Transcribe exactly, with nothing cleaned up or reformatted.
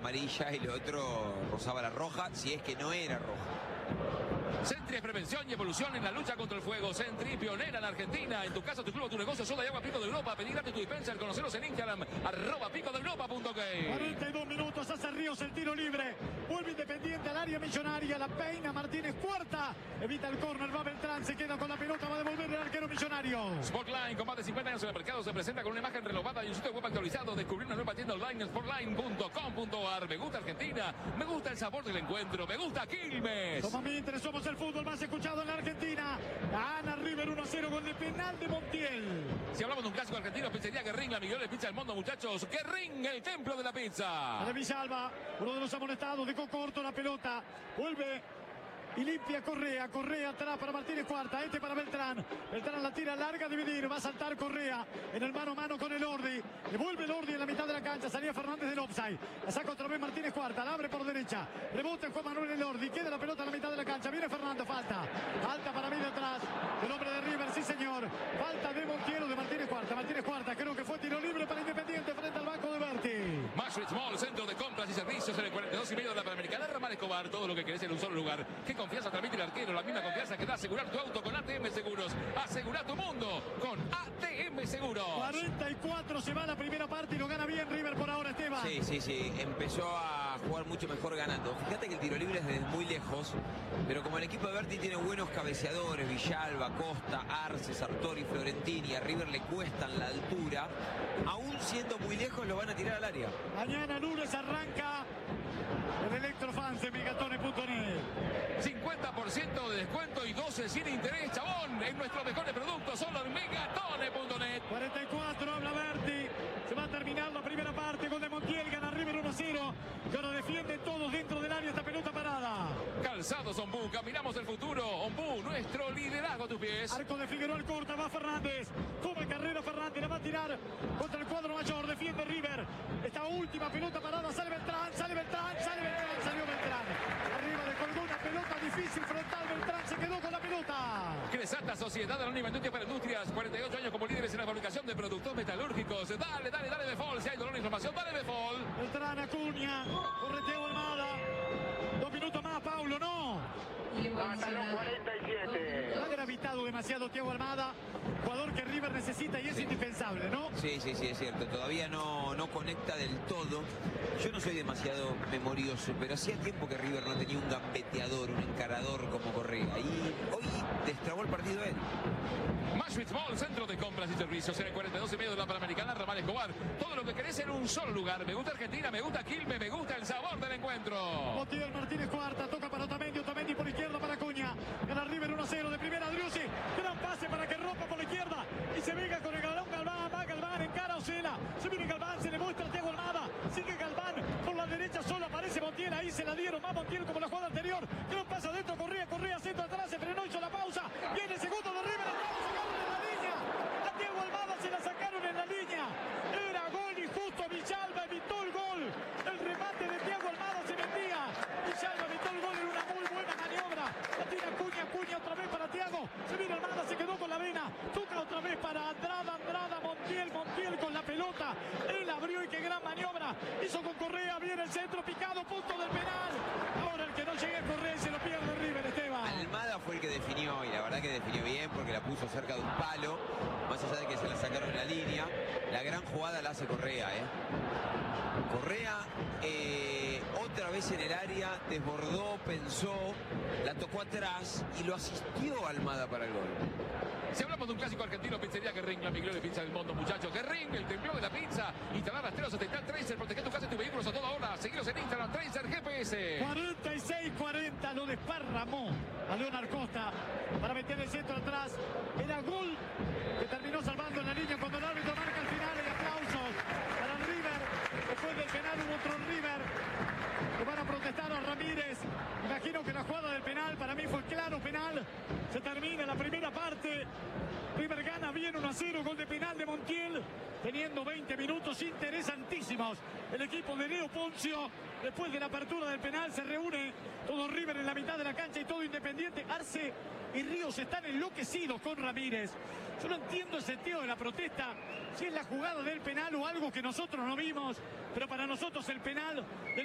amarilla y lo otro rozaba la roja, si es que no era roja. Sentry es prevención y evolución en la lucha contra el fuego. Sentry, pionera en Argentina. En tu casa, tu club o tu negocio, soda y agua Pico de Europa. Pedí gratis tu dispenser. Conoceros en Instagram, arroba pico de europa punto k. cuarenta y dos minutos, hace Ríos el tiro libre. Vuelve Independiente al área Millonaria. La peina Martínez, cuarta. Evita el córner, va Beltrán, se queda con la pelota, va a devolver el arquero Millonario. Sportline, con más de cincuenta años en el mercado, se presenta con una imagen renovada y un sitio web actualizado. Descubrir una nueva tienda online en sportline punto com punto a r. Me gusta Argentina, me gusta el sabor del encuentro, me gusta Quilmes. Como Mitre, somos el fútbol más escuchado en la Argentina. Ana River uno a cero con el penal de Montiel. Si hablamos de un clásico argentino, pizzería Guerrín, la mejor pizza del mundo, muchachos. Guerrín, el templo de la pizza. De Villalba, uno de los amonestados, dejó corto la pelota. Vuelve y limpia Correa. Correa atrás para Martínez, cuarta. Este para Beltrán. Beltrán la tira larga a dividir. Va a saltar Correa en el mano a mano con el Ordi. Devuelve el Ordi en la mitad de la cancha. Salía Fernández del offside. La saca otra vez Martínez, cuarta. La abre por derecha. Rebota en Juan Manuel el Ordi. Queda la pelota en la mitad de la cancha. Viene Fernando. Falta. Falta para mí de atrás. El hombre de River, sí señor. Falta de Montiel de Martínez, cuarta. Martínez, cuarta. Creo que fue tiro libre para Independiente frente al banco de Berti. Maastricht Mall, centro de compras y servicios en el cuarenta y dos y medio de la Panamericana. Ramón Escobar, todo lo que querés en un solo lugar. ¿Qué confianza transmite el arquero? La misma confianza que da asegurar tu auto con A T M Seguros. Asegura tu mundo con A T M Seguros. cuarenta y cuatro, se va la primera parte y lo gana bien River por ahora, Esteban. Sí, sí, sí, empezó a jugar mucho mejor ganando. Fíjate que el tiro libre es desde muy lejos, pero como el equipo de Berti tiene buenos cabeceadores, Villalba, Costa, Arce, Sartori, Florentini, a River le cuestan la altura, aún siendo muy lejos lo van a tirar al área. Mañana lunes arranca el Electrofans de megatone punto net. cincuenta por ciento de descuento y doce sin interés, chabón. En nuestros mejores productos, solo en megatone punto net. cuarenta y cuatro, habla Berti. Se va a terminar la primera parte. Gol de Montiel, gana River uno a cero. Y ahora defienden todos dentro del área esta pelota parada. Calzados Ombú, caminamos el futuro. Ombú, nuestro liderazgo a tus pies. Arco de Figueroa, corta, va Fernández. Toma carrera Fernández, la va a tirar contra el cuadro mayor. Defiende River. Esta última pelota parada, sale Beltrán, sale Beltrán, sale Beltrán, salió Beltrán. Arriba le colgó una pelota difícil frontal. Beltrán se quedó con la pelota. Cresata, Sociedad Anónima Industria para Industrias. cuarenta y ocho años como líderes en la fabricación de productos metalúrgicos. Dale, dale, dale, Befol. Si hay dolor e inflamación, dale, Befol. Beltrán, Acuña, correteo Almada. Dos minutos más, Paulo, no. Hasta los cuarenta y siete. Ha gravitado demasiado Thiago Almada, jugador que River necesita y es Sí. indispensable, ¿no? Sí, sí, sí, es cierto. Todavía no, no conecta del todo. Yo no soy demasiado memorioso, pero hacía tiempo que River no tenía un gambeteador, un encarador como Correa. Y hoy destrabó el partido él. Maastricht Mall, centro de compras y servicios en el cuarenta y dos y medio de la Panamericana. Ramón Escobar, todo lo que querés en un solo lugar. Me gusta Argentina, me gusta Quilmes, me gusta el sabor del encuentro. Montiel, Martínez, cuarta, toca para Otamendi, Otamendi por izquierda para Acuña. Gana River uno a cero, de primera Driussi. Gran pase para que rompa por la izquierda y se venga con el galón Galván. Va Galván, encara a Ocena. Se viene Galván, se le muestra a Thiago Almada. Sigue Galván por la derecha, solo aparece Montiel. Ahí se la dieron, va Montiel como la jugada anterior. Gran pase adentro, Correa, Correa, centro atrás, se frenó, hizo la pausa. Viene el segundo de River, sacaron en la línea. A Thiago Almada se la sacaron en la línea. Era gol y justo Villalba evitó el gol. El remate de Thiago Almada se metía. Villalba evitó el gol en una muy buena maniobra. La tira Acuña, Acuña otra vez para Thiago. Se viene Almada, se quedó con la vena. Toca otra vez para Andrada, Andrada, Montiel, Montiel con la pelota. Él abrió y qué gran maniobra. Hizo con Correa, viene el centro picado, punto del penal. Ahora el que no llegue a Correa se lo pierde River, Esteban. Almada fue el que definió, y la verdad que definió bien porque la puso cerca de un palo, más allá de que se la sacaron en la línea. La gran jugada la hace Correa, ¿eh? Correa eh, otra vez en el área, desbordó, pensó, la tocó atrás y lo asistió Almada para el gol. Si hablamos de un clásico argentino, pizzería Guerrín, la mejor pizza del mundo, muchachos. Guerrín, el templo de la pizza. Instalar rastreros satelital Tracer, proteger tu casa y tus vehículos a toda hora. Seguiros en Instagram, Tracer G P S. cuarenta y seis cuarenta, lo desparramó a Leonard Costa para meter el centro atrás. Era gol que terminó salvando en la línea cuando el árbitro marca el final. Y aplausos para el River. Después del penal hubo otro River que van a protestar a Ramírez. Imagino que la jugada del penal para mí fue claro penal. Se termina la primera parte. River gana bien uno a cero, gol de penal de Montiel, teniendo veinte minutos interesantísimos. El equipo de Leo Poncio, después de la apertura del penal, se reúne todo River en la mitad de la cancha y todo Independiente. Arce y Ríos están enloquecidos con Ramírez. Yo no entiendo el sentido de la protesta, si es la jugada del penal o algo que nosotros no vimos, pero para nosotros el penal del